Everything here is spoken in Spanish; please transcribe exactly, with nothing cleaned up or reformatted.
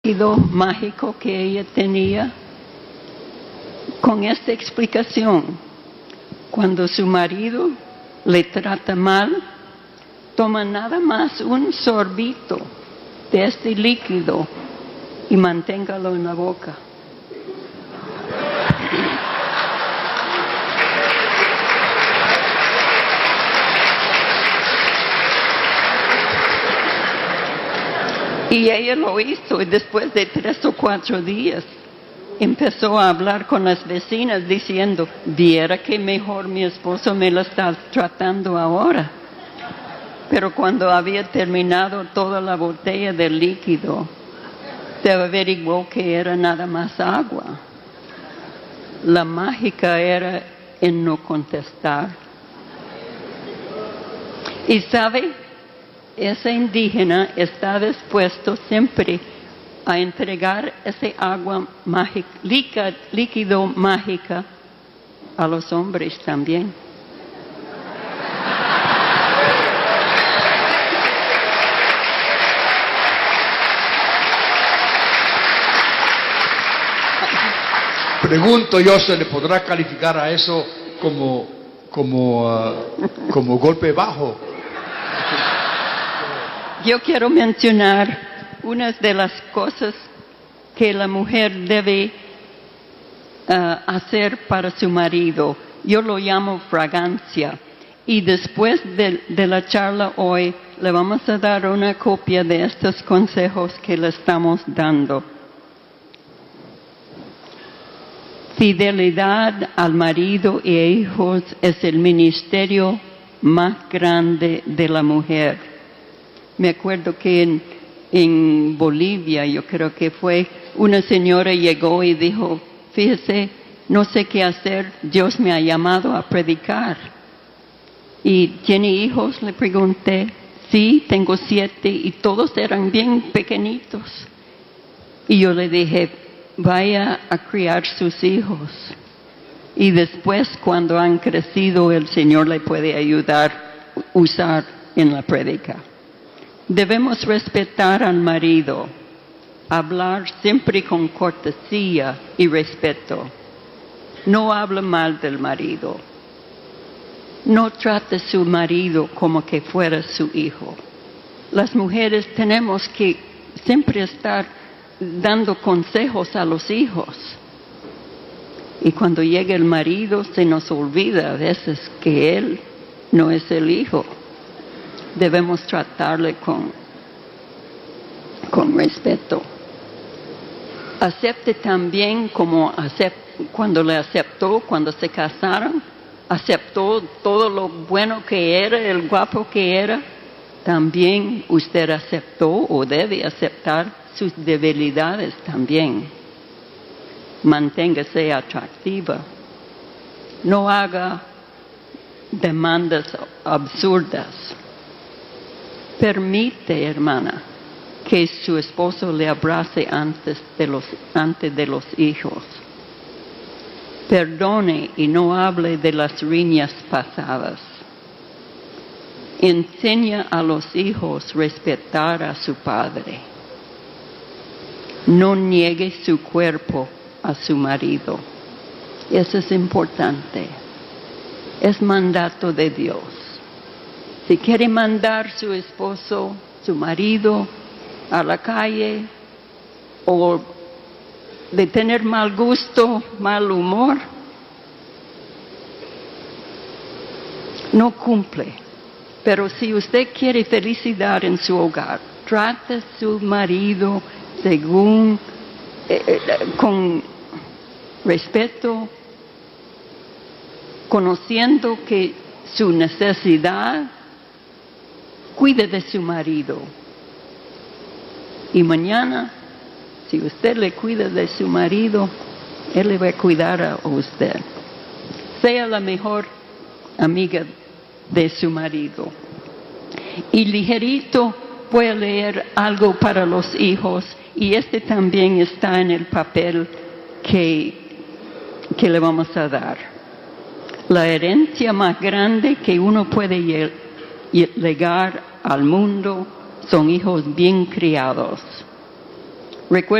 líquido mágico que ella tenía con esta explicación. Cuando su marido le trata mal, toma nada más un sorbito de este líquido y manténgalo en la boca. Y ella lo hizo, y después de tres o cuatro días empezó a hablar con las vecinas diciendo, viera que mejor mi esposo me lo está tratando ahora. Pero cuando había terminado toda la botella de líquido, se averiguó que era nada más agua. La mágica era en no contestar. Y sabe, ese indígena está dispuesto siempre a entregar ese agua mágica, líquido mágica a los hombres también. Pregunto yo, ¿se le podrá calificar a eso como, como, uh, como golpe bajo? Yo quiero mencionar unas de las cosas que la mujer debe uh, hacer para su marido. Yo lo llamo fragancia. Y después de, de la charla hoy, le vamos a dar una copia de estos consejos que le estamos dando. Fidelidad al marido y hijos es el ministerio más grande de la mujer. Me acuerdo que en, en Bolivia, yo creo que fue, una señora llegó y dijo, fíjese, no sé qué hacer, Dios me ha llamado a predicar. ¿Y tiene hijos? Le pregunté. Sí, tengo siete y todos eran bien pequeñitos. Y yo le dije, vaya a criar sus hijos. Y después, cuando han crecido, el Señor le puede ayudar a usar en la prédica. Debemos respetar al marido, hablar siempre con cortesía y respeto. No hable mal del marido. No trate a su marido como que fuera su hijo. Las mujeres tenemos que siempre estar dando consejos a los hijos. Y cuando llega el marido se nos olvida a veces que él no es el hijo. Debemos tratarle con, con respeto. Acepte también como acept, cuando le aceptó, cuando se casaron, aceptó todo lo bueno que era, el guapo que era. También usted aceptó o debe aceptar sus debilidades también. Manténgase atractiva. No haga demandas absurdas. Permite, hermana, que su esposo le abrace antes de los, antes de los hijos. Perdone y no hable de las riñas pasadas. Enseña a los hijos a respetar a su padre. No niegue su cuerpo a su marido. Eso es importante. Es mandato de Dios. Si quiere mandar su esposo, su marido, a la calle, o de tener mal gusto, mal humor, no cumple. Pero si usted quiere felicidad en su hogar, trate a su marido según, eh, eh, con respeto, conociendo que su necesidad, cuide de su marido. Y mañana, si usted le cuida de su marido, él le va a cuidar a usted. Sea la mejor amiga de su marido. Y ligerito voy a leer algo para los hijos, y este también está en el papel que, que le vamos a dar. La herencia más grande que uno puede legar al mundo son hijos bien criados. Recuerdo